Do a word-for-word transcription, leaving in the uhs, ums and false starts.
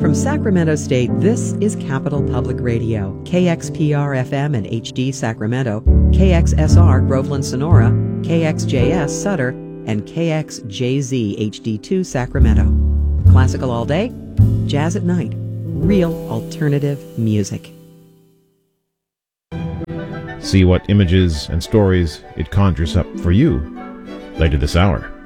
From Sacramento State, this is Capital Public Radio, K X P R F M and H D Sacramento, K X S R Groveland Sonora, K X J S Sutter, and K X J Z H D two Sacramento. Classical all day, jazz at night, real alternative music. See what images and stories it conjures up for you later this hour.